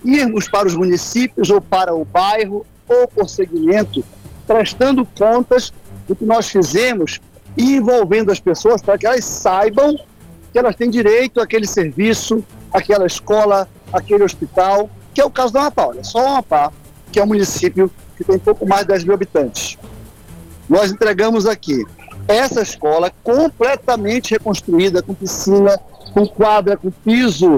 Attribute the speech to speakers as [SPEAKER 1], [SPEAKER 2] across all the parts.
[SPEAKER 1] irmos para os municípios ou para o bairro ou por segmento, prestando contas do que nós fizemos e envolvendo as pessoas para que elas saibam que elas têm direito àquele serviço, àquela escola, àquele hospital, que é o caso da Amapá. Olha, só o Amapá, que é um município que tem pouco mais de 10 mil habitantes. Nós entregamos aqui essa escola completamente reconstruída, com piscina, com quadra, com piso,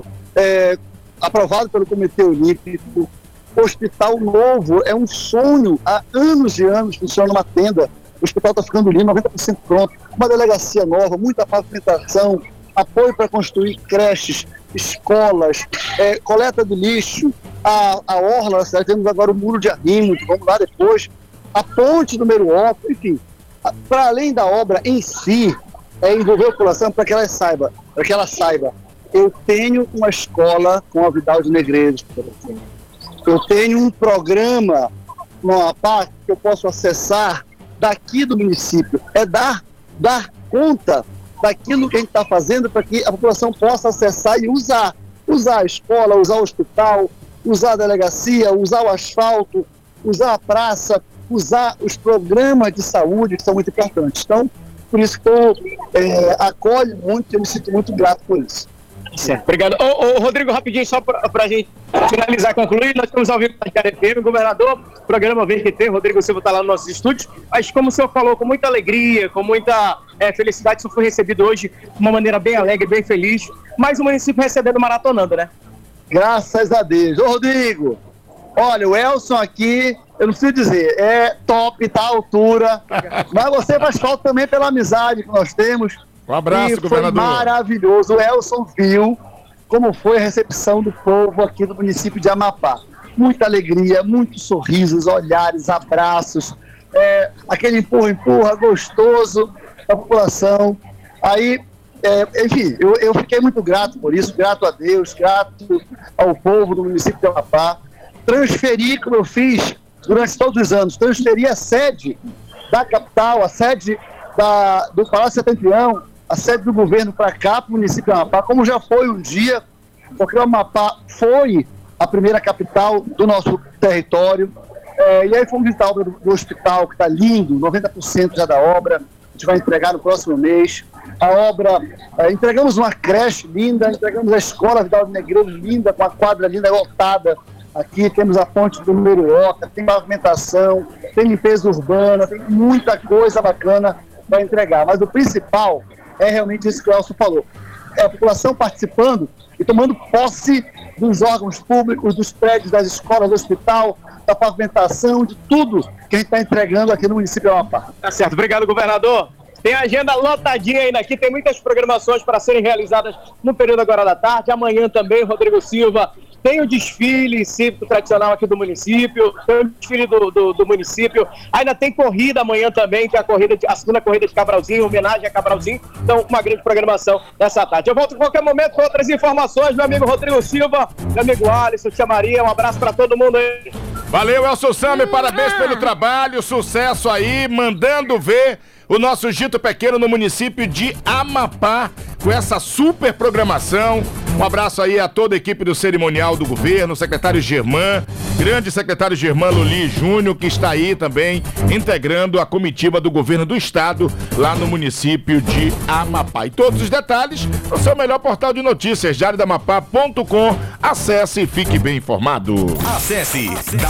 [SPEAKER 1] aprovado pelo Comitê Olímpico. Hospital novo, é um sonho, há anos e anos funciona uma tenda. O hospital está ficando lindo, 90% pronto, uma delegacia nova, muita pavimentação, apoio para construir creches, escolas, coleta de lixo, a orla da cidade, temos agora o muro de arrimo, vamos lá depois, a ponte do Meruoca, enfim, para além da obra em si, envolver a população para que ela saiba, eu tenho uma escola com a Vidal de Negreiros, por exemplo. Eu tenho um programa no Amapá que eu posso acessar daqui do município, dar conta daquilo que a gente está fazendo para que a população possa acessar e usar a escola, usar o hospital, usar a delegacia, usar o asfalto, usar a praça, usar os programas de saúde que são muito importantes. Então, por isso que eu acolho muito e eu me sinto muito grato por isso.
[SPEAKER 2] Certo, obrigado. Rodrigo, rapidinho, só para a gente finalizar e concluir, nós estamos ao vivo na Diário FM, governador, programa VGT, Rodrigo Silva está lá nos nossos estúdios, mas como o senhor falou, com muita alegria, com muita felicidade, o senhor foi recebido hoje de uma maneira bem alegre, bem feliz, mais um município recebendo maratonando, né?
[SPEAKER 1] Graças a Deus. Ô, Rodrigo, olha, o Elson aqui, eu não preciso dizer, é top, tá à altura, mas você faz falta também pela amizade que nós temos.
[SPEAKER 3] Um abraço, governador.
[SPEAKER 1] Foi maravilhoso. O Elson viu como foi a recepção do povo aqui do município de Amapá. Muita alegria, muitos sorrisos, olhares, abraços, aquele empurra gostoso da população. Aí, enfim, eu fiquei muito grato por isso, grato a Deus, grato ao povo do município de Amapá. Transferi, como eu fiz durante todos os anos, transferi a sede da capital, a sede do Palácio Setentrião, a sede do governo para cá, para o município de Amapá, como já foi um dia, porque o Amapá foi a primeira capital do nosso território. E aí fomos visitar a obra do hospital, que está lindo, 90% já da obra, a gente vai entregar no próximo mês. A obra, entregamos uma creche linda, entregamos a escola Vidal de Negreiros linda, com a quadra linda, lotada. Aqui temos a ponte do Meruoca, tem pavimentação, tem limpeza urbana, tem muita coisa bacana para entregar. Mas o principal é realmente isso que o Elson falou. É a população participando e tomando posse dos órgãos públicos, dos prédios, das escolas, do hospital, da pavimentação, de tudo que a gente está entregando aqui no município de Amapá.
[SPEAKER 2] Tá certo, obrigado, governador. Tem a agenda lotadinha ainda aqui, tem muitas programações para serem realizadas no período agora da tarde. Amanhã também, Rodrigo Silva, tem o desfile cívico tradicional aqui do município, tem o desfile do município, ainda tem corrida amanhã também, que é a segunda corrida de Cabralzinho, homenagem a Cabralzinho, então uma grande programação nessa tarde. Eu volto em qualquer momento com outras informações, meu amigo Rodrigo Silva, meu amigo Alisson, Tia Maria, um abraço para todo mundo aí.
[SPEAKER 3] Valeu, Elson Sami, parabéns pelo trabalho, sucesso aí, mandando ver o nosso Gito Pequeno no município de Amapá, com essa super programação. Um abraço aí a toda a equipe do cerimonial do governo, o secretário Germán, grande secretário Germán Luli Júnior, que está aí também integrando a comitiva do governo do estado lá no município de Amapá. E todos os detalhes no seu melhor portal de notícias, diariodamapá.com. Acesse e fique bem informado.
[SPEAKER 4] Acesse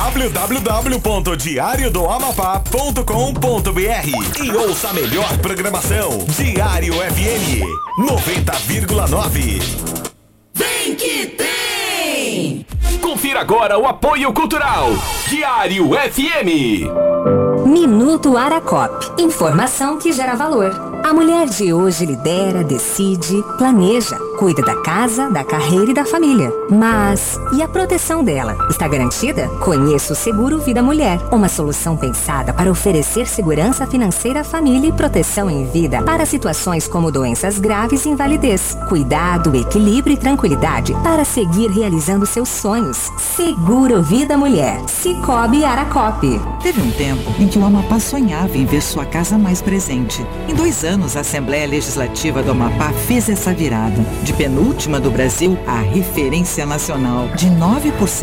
[SPEAKER 4] www.diariodoamapá.com.br e ouça a melhor programação. Diário FM 90,9.
[SPEAKER 5] Vem que tem!
[SPEAKER 4] Confira agora o apoio cultural. Diário FM.
[SPEAKER 6] Minuto Aracop. Informação que gera valor. A mulher de hoje lidera, decide, planeja, cuida da casa, da carreira e da família. Mas, e a proteção dela? Está garantida? Conheça o Seguro Vida Mulher, uma solução pensada para oferecer segurança financeira à família e proteção em vida para situações como doenças graves e invalidez. Cuidado, equilíbrio e tranquilidade para seguir realizando seus sonhos. Seguro Vida Mulher. Cicobi Aracop.
[SPEAKER 7] Teve um tempo em que o Amapá sonhava em ver sua casa mais presente. Em 2 anos, a Assembleia Legislativa do Amapá fez essa virada. De penúltima do Brasil a referência nacional. De 9%